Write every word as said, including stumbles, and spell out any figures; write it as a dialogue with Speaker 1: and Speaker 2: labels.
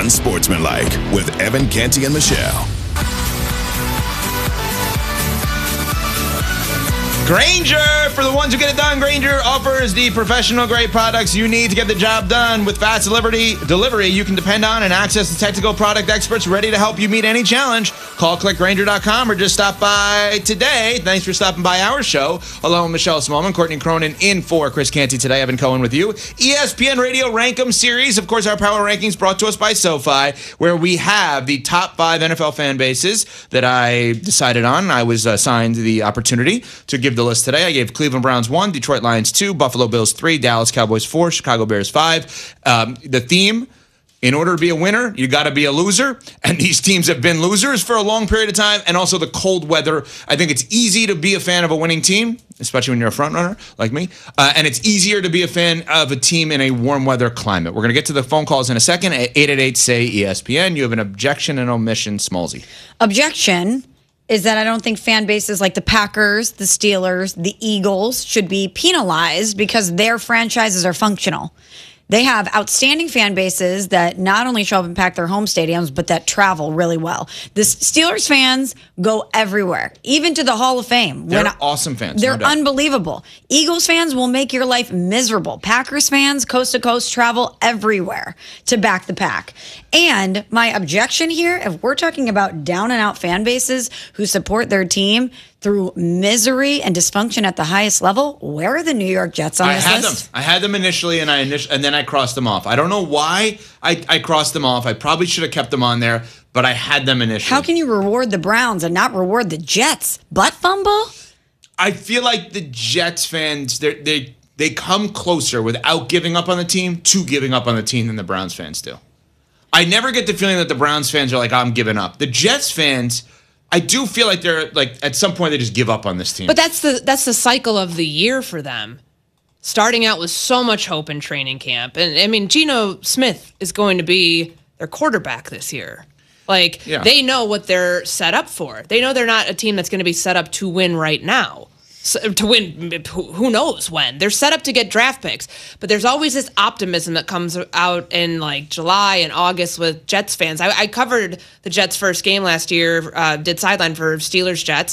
Speaker 1: Unsportsmanlike with Evan Canty and Michelle.
Speaker 2: Grainger, for the ones who get it done, Grainger offers the professional grade products you need to get the job done. With fast delivery, delivery you can depend on and access the technical product experts ready to help you meet any challenge. Call click grainger dot com or just stop by today. Thanks for stopping by our show. Along with Michelle Smallman, Courtney Cronin in for Chris Canty today. Evan Cohen with you. E S P N Radio Rankem Series. Of course, our power rankings brought to us by SoFi, where we have the top five N F L fan bases that I decided on. I was assigned the opportunity to give the list today. I gave Cleveland Browns one, Detroit Lions two, Buffalo Bills three, Dallas Cowboys four, Chicago Bears five. Um, the theme, in order to be a winner, you got to be a loser. And these teams have been losers for a long period of time. And also the cold weather. I think it's easy to be a fan of a winning team, especially when you're a front runner like me. Uh, and it's easier to be a fan of a team in a warm weather climate. We're going to get to the phone calls in a second at eight eight eight, S A Y, E S P N. You have an objection and omission, Smallsy.
Speaker 3: Objection is that I don't think fan bases like the Packers, the Steelers, the Eagles should be penalized because their franchises are functional. They have outstanding fan bases that not only show up and pack their home stadiums, but that travel really well. The Steelers fans go everywhere, even to the Hall of Fame.
Speaker 2: They're
Speaker 3: when
Speaker 2: awesome fans.
Speaker 3: They're
Speaker 2: no doubt.
Speaker 3: unbelievable. Eagles fans will make your life miserable. Packers fans, coast to coast, travel everywhere to back the pack. And my objection here, if we're talking about down and out fan bases who support their team through misery and dysfunction at the highest level, where are the New York Jets on
Speaker 2: I
Speaker 3: this
Speaker 2: had
Speaker 3: list?
Speaker 2: them. I had them initially, and I init- and then I crossed them off. I don't know why I, I crossed them off. I probably should have kept them on there, but I had them initially.
Speaker 3: How can you reward the Browns and not reward the Jets? Butt fumble?
Speaker 2: I feel like the Jets fans, they they they come closer without giving up on the team to giving up on the team than the Browns fans do. I never get the feeling that the Browns fans are like, I'm giving up. The Jets fans, I do feel like they're like at some point they just give up on this team.
Speaker 4: But that's the that's the cycle of the year for them. Starting out with so much hope in training camp. And I mean, Geno Smith is going to be their quarterback this year. Like,
Speaker 2: yeah.
Speaker 4: They know what they're set up for. They know they're not a team that's going to be set up to win right now. So, to win, who knows when. They're set up to get draft picks. But there's always this optimism that comes out in like July and August with Jets fans. I, I covered the Jets' first game last year, uh, did sideline for Steelers Jets.